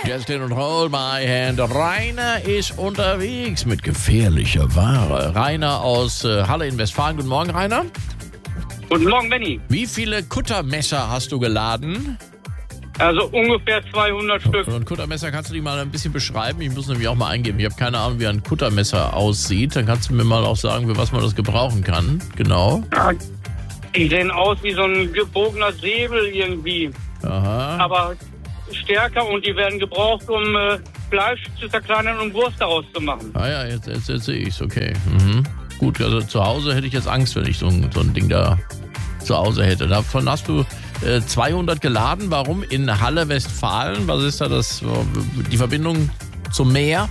Just Clean und Hold My Hand. Rainer ist unterwegs mit gefährlicher Ware. Rainer aus Halle in Westfalen. Guten Morgen, Rainer. Guten Morgen, Benni. Wie viele Kuttermesser hast du geladen? Also ungefähr 200 Stück. So ein Kuttermesser, kannst du die mal ein bisschen beschreiben? Ich muss nämlich auch mal eingeben. Ich habe keine Ahnung, wie ein Kuttermesser aussieht. Dann kannst du mir mal auch sagen, für was man das gebrauchen kann. Genau. Ja, die sehen aus wie so ein gebogener Säbel irgendwie. Aha. Aber stärker und die werden gebraucht, um Fleisch zu zerkleinern und Wurst daraus zu machen. Ah ja, jetzt sehe ich es. Okay. Mhm. Gut, also zu Hause hätte ich jetzt Angst, wenn ich so ein Ding da zu Hause hätte. Davon hast du 200 geladen. Warum? In Halle, Westfalen. Was ist da die Verbindung zum Meer?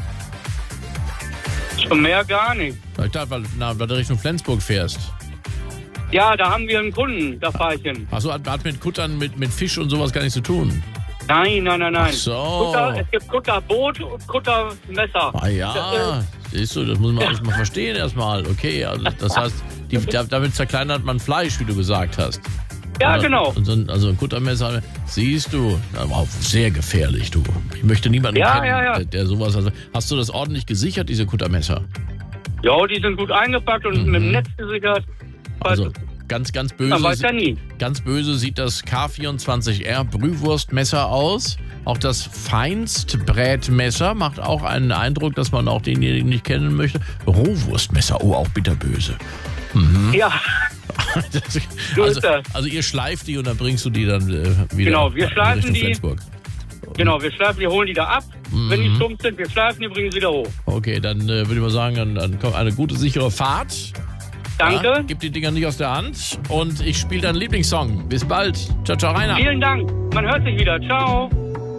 Zum Meer gar nicht. Ich dachte, weil du Richtung Flensburg fährst. Ja, da haben wir einen Kunden, da fahre ich hin. Achso, hat mit Kuttern, mit Fisch und sowas gar nichts zu tun. Nein. Ach so. Es gibt Kutterboot und Kuttermesser. Ah ja, siehst du, das muss man alles mal verstehen erstmal. Okay, also das heißt, damit zerkleinert man Fleisch, wie du gesagt hast. Ja, genau. Also ein Kuttermesser, siehst du, aber auch sehr gefährlich, du. Ich möchte niemanden kennen, der sowas hat. Hast du das ordentlich gesichert, diese Kuttermesser? Ja, die sind gut eingepackt und mit dem Netz gesichert. Also ganz böse. Man weiß ja nie. Ganz böse sieht das K24R Brühwurstmesser aus. Auch das Feinstbrätmesser macht auch einen Eindruck, dass man auch denjenigen nicht kennen möchte. Rohwurstmesser, auch bitterböse. Mhm. Ja. Also ihr schleift die und dann bringst du die dann wieder genau, wir schleifen Richtung die. Flensburg. Genau, wir holen die da ab. Wenn die stumpf sind, wir schleifen die, bringen sie wieder hoch. Okay, dann würde ich mal sagen, dann kommt eine gute, sichere Fahrt. Danke. Ja, gib die Dinger nicht aus der Hand und ich spiele deinen Lieblingssong. Bis bald. Ciao, ciao, Rainer. Vielen Dank. Man hört sich wieder. Ciao.